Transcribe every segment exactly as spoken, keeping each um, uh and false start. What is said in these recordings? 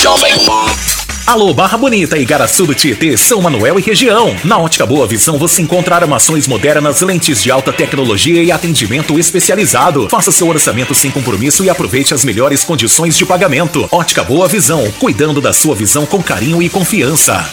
Jovem Pan. Alô, Barra Bonita, Igaraçu do Tietê, São Manuel e região. Na Ótica Boa Visão você encontra armações modernas, lentes de alta tecnologia e atendimento especializado. Faça seu orçamento sem compromisso e aproveite as melhores condições de pagamento. Ótica Boa Visão, cuidando da sua visão com carinho e confiança.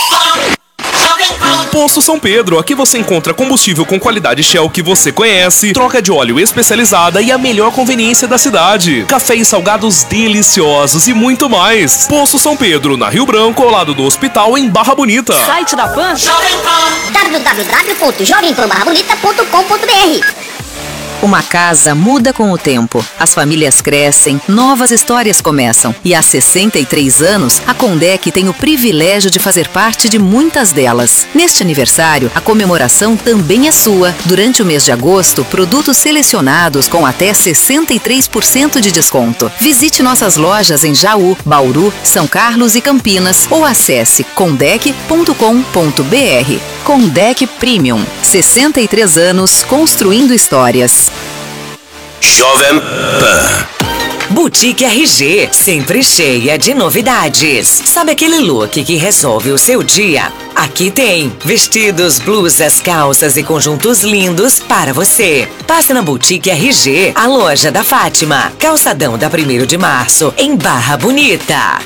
Posto São Pedro, aqui você encontra combustível com qualidade Shell que você conhece, troca de óleo especializada e a melhor conveniência da cidade. Café e salgados deliciosos e muito mais. Posto São Pedro, na Rio Branco, ao lado do hospital, em Barra Bonita. Site da Pan, w w w ponto jovem pan barra bonita ponto com ponto b r. Uma casa muda com o tempo. As famílias crescem, novas histórias começam. E há sessenta e três anos, a Condec tem o privilégio de fazer parte de muitas delas. Neste aniversário, a comemoração também é sua. Durante o mês de agosto, produtos selecionados com até sessenta e três por cento de desconto. Visite nossas lojas em Jaú, Bauru, São Carlos e Campinas ou acesse condec ponto com ponto b r. Condec Premium. sessenta e três anos construindo histórias. Jovem Pan. Boutique R G, sempre cheia de novidades. Sabe aquele look que resolve o seu dia? Aqui tem vestidos, blusas, calças e conjuntos lindos para você. Passe na Boutique R G, a loja da Fátima, calçadão da primeiro de março, em Barra Bonita.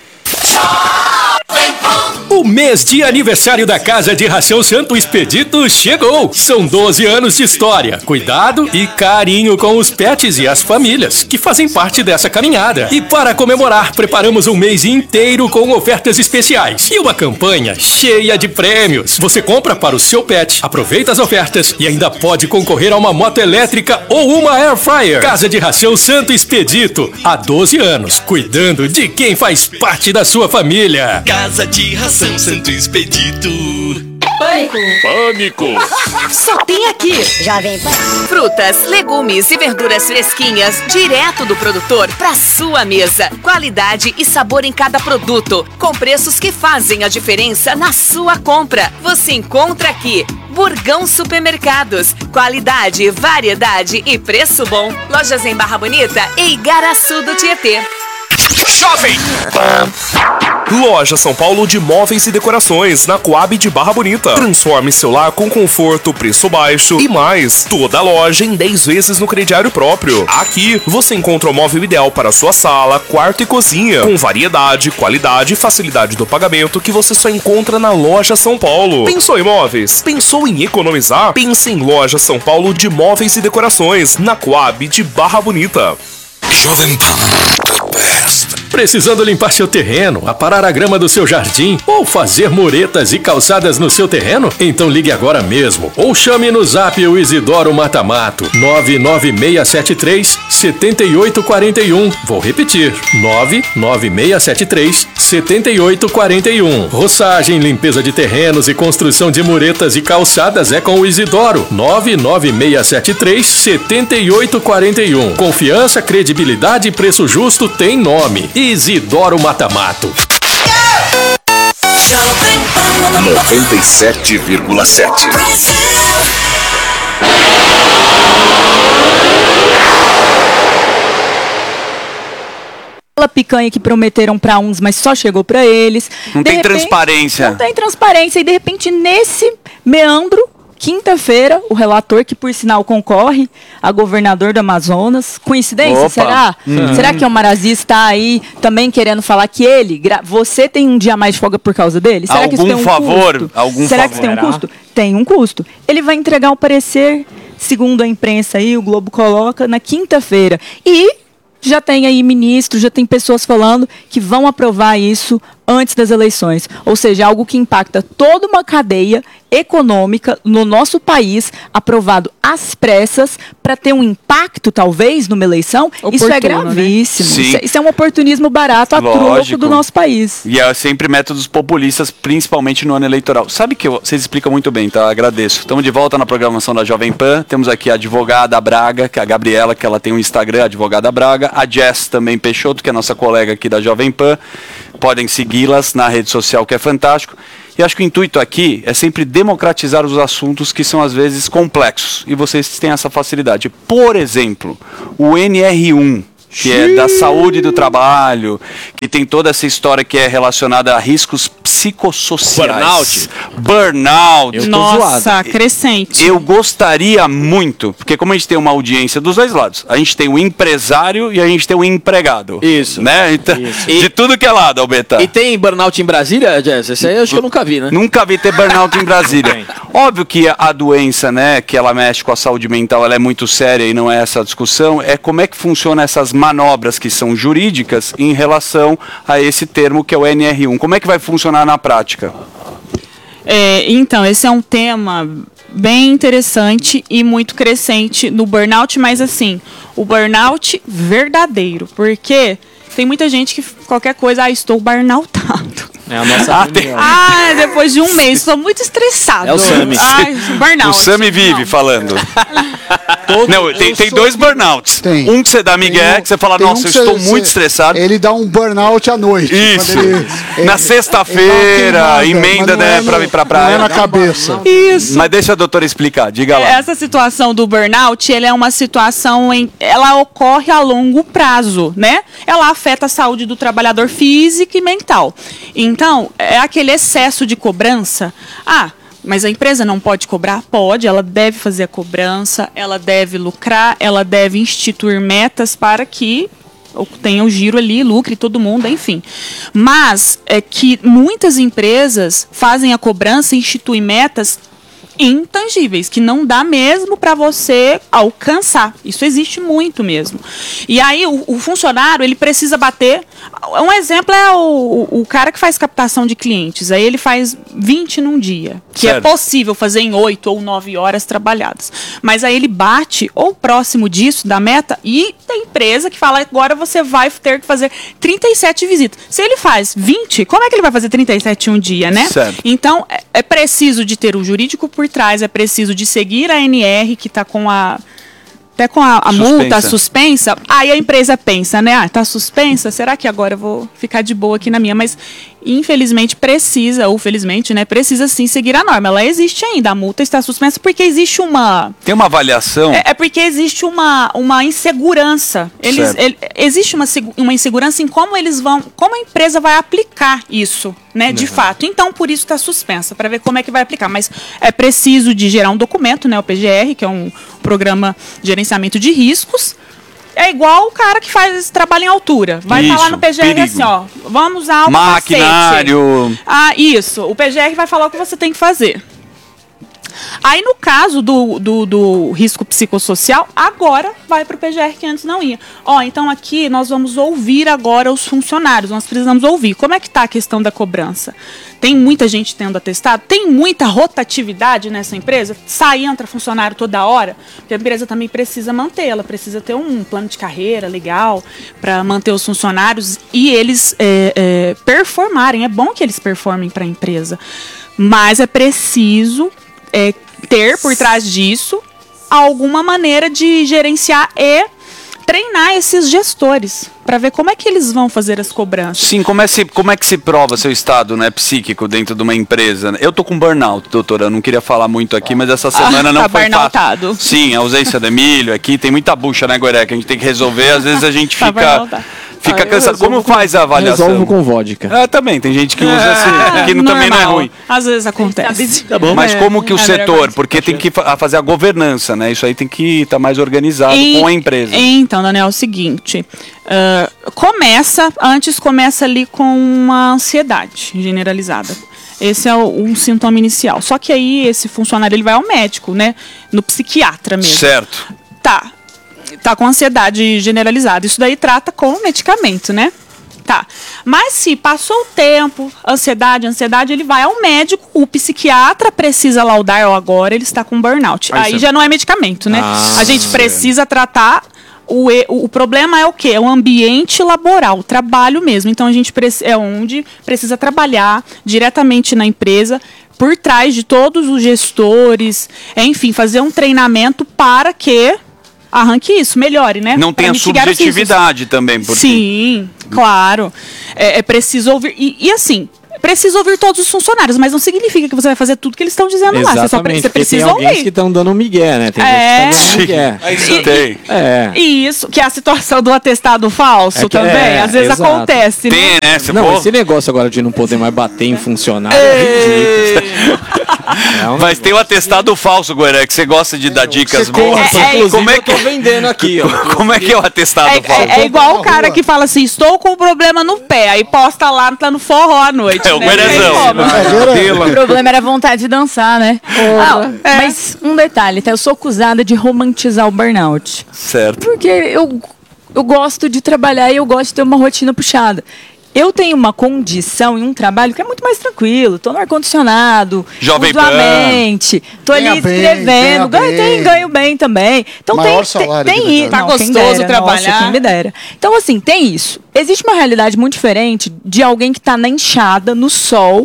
O mês de aniversário da Casa de Ração Santo Expedito chegou. São doze anos de história, cuidado e carinho com os pets e as famílias que fazem parte dessa caminhada. E para comemorar, preparamos um mês inteiro com ofertas especiais e uma campanha cheia de prêmios. Você compra para o seu pet, aproveita as ofertas e ainda pode concorrer a uma moto elétrica ou uma air fryer. Casa de Ração Santo Expedito, há doze anos, cuidando de quem faz parte da sua família. Casa de Ração Santo Expedito. Pânico. Pânico. Só tem aqui. Jovem Pan. Frutas, legumes e verduras fresquinhas, direto do produtor para sua mesa. Qualidade e sabor em cada produto, com preços que fazem a diferença na sua compra. Você encontra aqui. Burgão Supermercados. Qualidade, variedade e preço bom. Lojas em Barra Bonita e Igaraçu do Tietê. Jovem Pan. Loja São Paulo de Móveis e Decorações, na Coab de Barra Bonita. Transforme seu lar com conforto, preço baixo e mais. Toda a loja em dez vezes no crediário próprio. Aqui você encontra o móvel ideal para sua sala, quarto e cozinha, com variedade, qualidade e facilidade do pagamento que você só encontra na Loja São Paulo. Pensou em móveis? Pensou em economizar? Pense em Loja São Paulo de Móveis e Decorações, na Coab de Barra Bonita. Jovem Pan. Precisando limpar seu terreno, aparar a grama do seu jardim ou fazer muretas e calçadas no seu terreno? Então ligue agora mesmo ou chame no zap o Isidoro Matamato nove nove seis sete três sete oito quatro um. Vou repetir, nove nove seis sete três sete oito quatro um. Roçagem, limpeza de terrenos e construção de muretas e calçadas é com o Isidoro nove nove seis sete três sete oito quatro um. Confiança, credibilidade e preço justo tem nome. Isidoro Matamato. noventa e sete vírgula sete. Aquela picanha que prometeram para uns, mas só chegou para eles. Não De tem repente, transparência. Não tem transparência. E de repente, nesse meandro, quinta-feira, o relator, que por sinal concorre a governador do Amazonas. Coincidência, Opa. será? Uhum. Será que o Marazi está aí também querendo falar que ele, gra- você tem um dia a mais de folga por causa dele? Será que isso Algum tem um favor? custo? Algum Será favor? que isso tem um custo? Tem um custo. Ele vai entregar o parecer, segundo a imprensa aí, o Globo coloca, na quinta-feira. E já tem aí ministros, já tem pessoas falando que vão aprovar isso antes das eleições. Ou seja, algo que impacta toda uma cadeia econômica no nosso país, aprovado às pressas, para ter um impacto, talvez, numa eleição. Oportuno, isso é né? gravíssimo. Sim. Isso é, isso é um oportunismo barato a troco Lógico. do nosso país. E é sempre métodos populistas, principalmente no ano eleitoral. Sabe que eu- vocês explicam muito bem, tá? Agradeço. Estamos de volta na programação da Jovem Pan. Temos aqui a advogada Braga, que é a Gabriela, que ela tem um Instagram, advogada Braga. A Jess também Peixoto, que é a nossa colega aqui da Jovem Pan. Podem segui-las na rede social, que é fantástico. E acho que o intuito aqui é sempre democratizar os assuntos que são às vezes complexos. E vocês têm essa facilidade. Por exemplo, o N R um, que é da saúde do trabalho, E tem toda essa história que é relacionada a riscos psicossociais. Burnout. Burnout. Eu tô Nossa, zoado. crescente. Eu gostaria muito, porque como a gente tem uma audiência dos dois lados, a gente tem o empresário e a gente tem o empregado. Isso. Né? Então, Isso. de tudo que é lado, Albeta. E tem burnout em Brasília, Jess? Esse aí eu acho que eu nunca vi, né? Nunca vi ter burnout em Brasília. Óbvio que a doença, né, que ela mexe com a saúde mental, ela é muito séria e não é essa a discussão, é como é que funcionam essas manobras que são jurídicas em relação a esse termo que é o N R um. Como é que vai funcionar na prática? É, então, esse é um tema bem interessante e muito crescente no burnout, mas assim, o burnout verdadeiro, porque tem muita gente que qualquer coisa, ah, estou burnoutado. É a nossa Ah, tem- Ah, depois de um mês, estou muito estressado. É o Sami. Ai, burnout. O Sami vive Não. falando. Não, tem, tem dois burnouts. Tem. Um que você dá migué, um- que você fala, tem um nossa, que eu estou você- muito você- estressado. Ele dá um burnout à noite. Isso. quando ele- Na ele- sexta-feira, ele dá uma queimada, emenda, mas não né, é pra no- ir pra Não praia. é na cabeça. Isso. Mas deixa a doutora explicar, diga lá. Essa situação do burnout, ela é uma situação em, ela ocorre a longo prazo, né? Ela afeta a saúde do trabalhador físico e mental. Então, é aquele excesso de cobrança. Ah, mas a empresa não pode cobrar? Pode, ela deve fazer a cobrança, ela deve lucrar, ela deve instituir metas para que tenha o giro ali, lucre todo mundo, enfim. Mas é que muitas empresas fazem a cobrança e instituem metas intangíveis, que não dá mesmo para você alcançar. Isso existe muito mesmo. E aí o, o funcionário, ele precisa bater. Um exemplo é o, o cara que faz captação de clientes. Aí ele faz vinte num dia, que Certo. é possível fazer em oito ou nove horas trabalhadas. Mas aí ele bate ou próximo disso da meta e tem empresa que fala agora você vai ter que fazer trinta e sete visitas. Se ele faz vinte, como é que ele vai fazer trinta e sete em um dia, né? Certo. Então, é, é preciso de ter o jurídico por trás, é preciso de seguir a N R, que está com a... até com a, a multa suspensa, aí a empresa pensa, né? Ah, tá suspensa, será que agora eu vou ficar de boa aqui na minha? Mas, infelizmente, precisa, ou felizmente, né? Precisa sim seguir a norma. Ela existe ainda, a multa está suspensa porque existe uma... Tem uma avaliação? É, é porque existe uma, uma insegurança. Eles, Certo. ele- existe uma, segu- uma insegurança em como eles vão, como a empresa vai aplicar isso, né, de Uhum. fato. Então, por isso está suspensa, para ver como é que vai aplicar. Mas é preciso de gerar um documento, né, o P G R, que é um programa de gerenciamento de riscos. É igual o cara que faz trabalho em altura. Vai Isso, falar no P G R perigo. assim, ó, vamos usar o Maquinário. Ah, isso. O P G R vai falar o que você tem que fazer. Aí, no caso do, do, do risco psicossocial, agora vai para o P G R que antes não ia. Ó, então aqui nós vamos ouvir agora os funcionários, nós precisamos ouvir. Como é que está a questão da cobrança? Tem muita gente tendo atestado? Tem muita rotatividade nessa empresa? Sai e entra funcionário toda hora? Porque a empresa também precisa manter, ela precisa ter um plano de carreira legal para manter os funcionários e eles é, é, performarem. É bom que eles performem para a empresa, mas é preciso é, ter por trás disso alguma maneira de gerenciar e treinar esses gestores para ver como é que eles vão fazer as cobranças. Sim, como é, se, como é que se prova seu estado, né, psíquico dentro de uma empresa? Eu tô com burnout, doutora, eu não queria falar muito aqui, mas essa semana Ah, não tá foi burnoutado. fácil. Sim, a ausência do Emílio aqui, tem muita bucha, né, Gueré, que a gente tem que resolver, às vezes a gente Tá fica, burnoutado. fica Ah, eu cansado. Como resolvo faz a avaliação? Resolvo com vodka. Ah, também, tem gente que usa assim, que não, também não é normal. ruim. Às vezes acontece. Tá bom. Mas É, como que o é a melhor setor, coisa. porque tem que fa- fazer a governança, né, isso aí tem que estar mais organizado E- com a empresa. Então, Daniel, é o seguinte, ah, começa, antes começa ali com uma ansiedade generalizada. Esse é o- um sintoma inicial. Só que aí esse funcionário ele vai ao médico, né? No psiquiatra mesmo. Certo. Tá. Tá com ansiedade generalizada. Isso daí trata com medicamento, né? Tá. Mas se passou o tempo, ansiedade, ansiedade, ele vai ao médico, o psiquiatra precisa laudar, ó, agora ele está com burnout. Aí Aí você- já não é medicamento, né? Ah, a gente certo. precisa tratar. O, e- o problema é o quê? É o ambiente laboral, o trabalho mesmo. Então a gente preci- é onde precisa trabalhar diretamente na empresa, por trás de todos os gestores, é, enfim, fazer um treinamento para que arranque isso, melhore, né? Não Pra tem a mitigar os riscos. subjetividade também, porque... Sim, claro. É, é preciso ouvir. E, e assim, precisa ouvir todos os funcionários, mas não significa que você vai fazer tudo que eles estão dizendo lá. Você, só pre- você precisa tem alguém ouvir. que estão dando um migué, né? Tem É. gente que tá dando migué. É isso tem. É. E isso, que é a situação do atestado falso É que- também. é, Às vezes exato. acontece, né? Tem, né? Se Não, for- esse negócio agora de não poder mais bater em funcionário é ridículo. Mas tem o atestado falso, Goiânia, que você gosta de dar dicas Você boas. compra, inclusive, Como é eu tô que vendendo aqui, ó. Como é que é o atestado É, falso? é- é igual o cara que fala assim, estou com um problema no pé, aí posta lá, tá no forró à noite. É o né? Guerezão. O problema era a vontade de dançar, né? Ah, mas um detalhe, tá? Eu sou acusada de romantizar o burnout. Certo. Porque eu, eu gosto de trabalhar e eu gosto de ter uma rotina puxada. Eu tenho uma condição e um trabalho que é muito mais tranquilo. Tô no ar-condicionado, Jovem uso a Pan. mente, tô ali Ganha bem, escrevendo, ganha ganho, tem, bem. ganho bem também. Então Maior tem, salário tem, que tem deve isso. dar. Tá Não, quem gostoso dera, trabalhar. Nossa, quem me dera. Então, assim, tem isso. Existe uma realidade muito diferente de alguém que tá na enxada, no sol,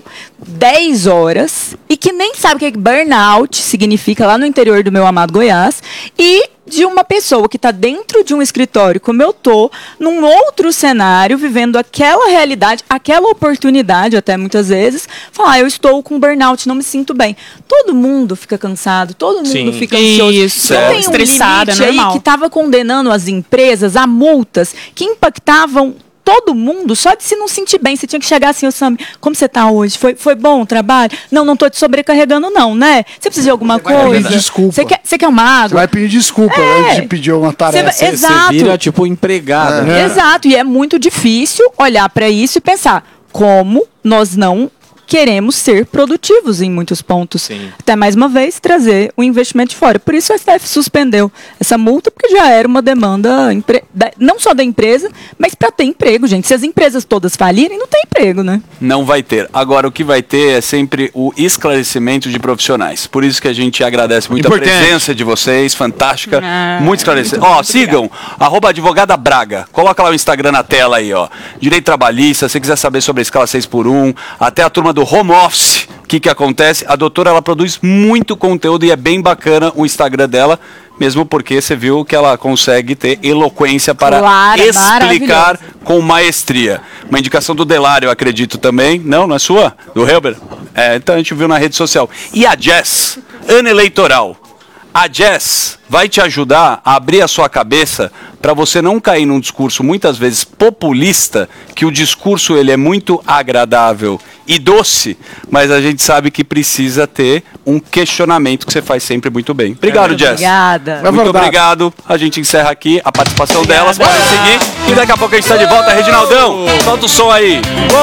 dez horas, e que nem sabe o que burnout significa lá no interior do meu amado Goiás, e de uma pessoa que está dentro de um escritório, como eu tô, num outro cenário, vivendo aquela realidade, aquela oportunidade, até muitas vezes, falar, ah, eu estou com burnout, não me sinto bem. Todo mundo fica cansado, todo mundo Sim. fica ansioso. Isso, Não é. tem um Estressada, limite é aí normal. que estava condenando as empresas a multas que impactavam todo mundo, só de se não sentir bem. Você tinha que chegar assim, ô Sam, como você tá hoje? Foi, foi bom o trabalho? Não, não tô te sobrecarregando não, né? Você precisa de alguma vai coisa? pedir desculpa. Você quer, você quer uma água? Você vai pedir desculpa É. antes de pedir uma tarefa. Você vai- Exato. Você vira tipo empregado, né? Exato, e é muito difícil olhar para isso e pensar como nós não queremos ser produtivos em muitos pontos. Sim. Até mais uma vez trazer o investimento de fora. Por isso o S T F suspendeu essa multa, porque já era uma demanda empre- da- não só da empresa, mas para ter emprego, gente. Se as empresas todas falirem, não tem emprego, né? Não vai ter. Agora, o que vai ter é sempre o esclarecimento de profissionais. Por isso que a gente agradece muito Importante. a presença de vocês, fantástica, Ah, muito esclarecedor. Ó, sigam, arroba advogada Braga. Coloca lá o Instagram na tela aí, ó. Direito trabalhista, se você quiser saber sobre a escala seis por um, até a turma do home office, o que que acontece? A doutora, ela produz muito conteúdo e é bem bacana o Instagram dela, mesmo porque você viu que ela consegue ter eloquência para Clara, explicar maravilhosa. com maestria. Uma indicação do Delário, eu acredito também. Não, não é sua? Do Helber? É, então a gente viu na rede social. E a Jess, ano eleitoral. A Jess vai te ajudar a abrir a sua cabeça para você não cair num discurso muitas vezes populista, que o discurso ele é muito agradável e doce, mas a gente sabe que precisa ter um questionamento que você faz sempre muito bem. Obrigado, Muito Jess. obrigada. É Muito verdade. obrigado. A gente encerra aqui a participação delas. Podem seguir. E daqui a pouco a gente está de volta. Reginaldão, solta o som aí. Ô!